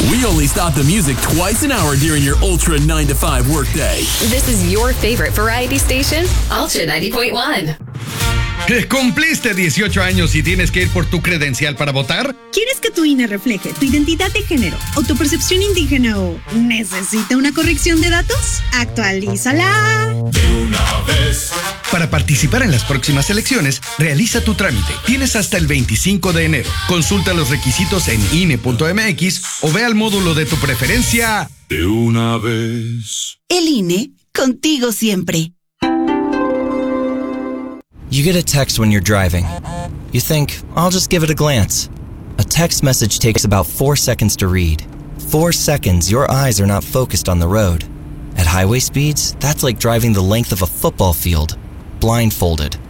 We only stop the music twice an hour during your Ultra 9 to 5 workday. This is your favorite variety station, Ultra 90.1. ¿Cumpliste 18 años y tienes que ir por tu credencial para votar? ¿Quieres que tu INE refleje tu identidad de género o tu percepción indígena o necesita una corrección de datos? ¡Actualízala! De una vez. Para participar en las próximas elecciones, realiza tu trámite. Tienes hasta el 25 de enero. Consulta los requisitos en INE.mx o ve al módulo de tu preferencia. De una vez. El INE, contigo siempre. You get a text when you're driving. You think, I'll just give it a glance. A text message takes about 4 seconds to read. 4 seconds, your eyes are not focused on the road. At highway speeds, that's like driving the length of a football field, blindfolded.